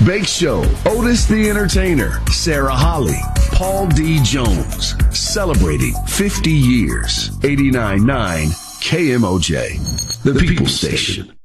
Bake Show, Otis the Entertainer, Sarah Holly, Paul D. Jones, celebrating 50 years. 89.9 KMOJ, the People Station.